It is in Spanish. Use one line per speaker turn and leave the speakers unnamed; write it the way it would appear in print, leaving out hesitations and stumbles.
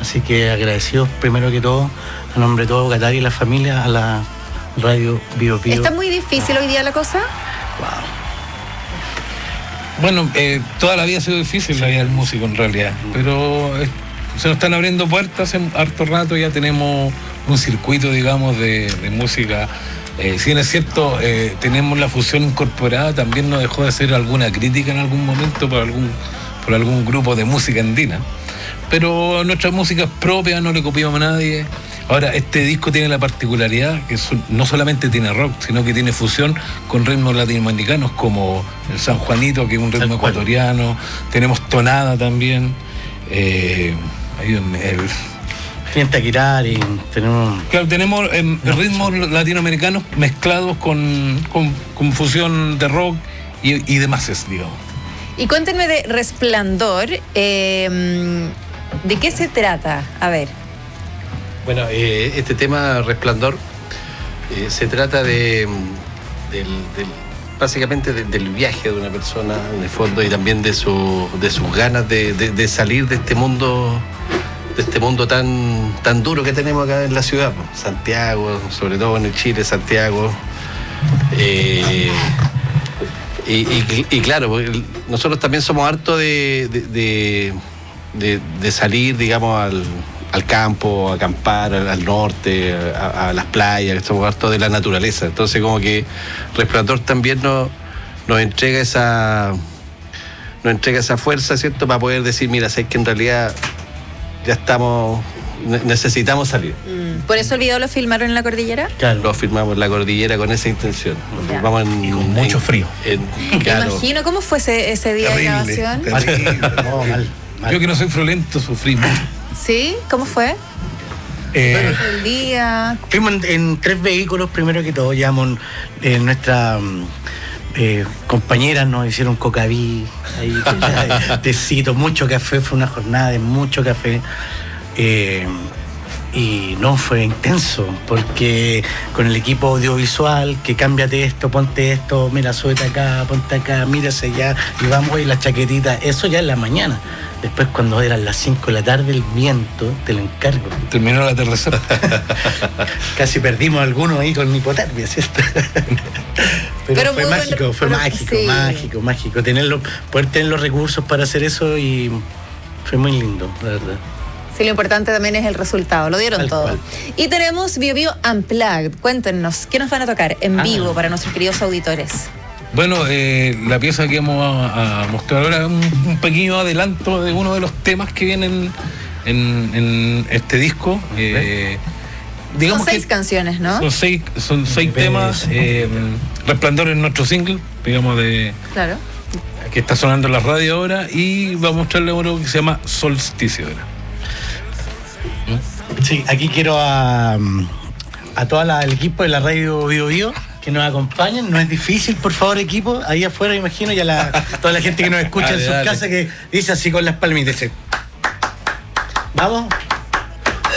Así que agradecidos primero que todo, a nombre de todo Bocatari y la familia, a la radio Bio Bio.
¿Está muy difícil hoy día la cosa?
Wow.
Bueno, toda la vida ha sido difícil la vida del músico en realidad, pero se nos están abriendo puertas hace harto rato, ya tenemos un circuito, digamos, de música. Si bien es cierto, tenemos la fusión incorporada, también nos dejó de hacer alguna crítica en algún momento por algún grupo de música andina. Pero nuestra música es propia, no le copiamos a nadie. Ahora, este disco tiene la particularidad que no solamente tiene rock, sino que tiene fusión con ritmos latinoamericanos como el San Juanito, que es un ritmo ecuatoriano. Tenemos tonada también.
Taquirari, tenemos...
Claro, tenemos ritmos latinoamericanos mezclados con fusión de rock y demás, digamos.
Y cuéntenme de Resplandor, ¿de qué se trata? A ver.
Bueno, este tema Resplandor se trata básicamente del viaje de una persona, en el fondo, y también de sus ganas de salir de este mundo tan duro que tenemos acá en la ciudad, Santiago, sobre todo en el Chile, Santiago. Y claro, nosotros también somos hartos de salir, digamos, al campo, a acampar, al norte, a las playas, somos hartos de la naturaleza. Entonces, como que Resplandor también nos entrega esa fuerza, ¿cierto?, para poder decir, mira, sé que en realidad ya necesitamos salir.
¿Por eso el video lo filmaron en la cordillera?
Claro, lo filmamos en la cordillera con esa intención. Lo filmamos
y con mucho frío.
Claro. Me imagino, ¿cómo fue ese día de grabación?
Mal.
Yo que no soy friolento, sufrí mucho.
¿Sí? ¿Cómo fue? El día.
Fuimos en 3 vehículos, primero que todo, llevamos nuestra... compañeras nos hicieron cocaví, ahí, tecito, mucho café, fue una jornada de mucho café, y no, fue intenso, porque con el equipo audiovisual, que cámbiate esto, ponte esto, mira, súbete acá, ponte acá, mírase allá, y vamos, y la chaquetita, eso ya en la mañana. Después, cuando eran las 5 de la tarde, el viento, te lo encargo.
Terminó el atardecer.
Casi perdimos algunos ahí con hipotermia, ¿cierto? Pero fue mágico, sí. mágico. Poder tener los recursos para hacer eso, y fue muy lindo, la verdad.
Sí, lo importante también es el resultado, lo dieron todo. Y tenemos Bio Bio Unplugged. Cuéntenos, ¿qué nos van a tocar en vivo para nuestros queridos auditores?
Bueno, la pieza que vamos a mostrar ahora es un pequeño adelanto de uno de los temas que vienen en este disco.
Digamos son 6 canciones, ¿no?
Son seis temas. Resplandor es nuestro single, digamos,
claro,
que está sonando en la radio ahora, y vamos a mostrarle uno que se llama Solsticio.
Sí, aquí quiero a todo el equipo de la radio Bio Bio que nos acompañen. No es difícil, por favor, equipo. Ahí afuera, imagino, y toda la gente que nos escucha en sus casas, que dice así con las palmitas, dice: vamos.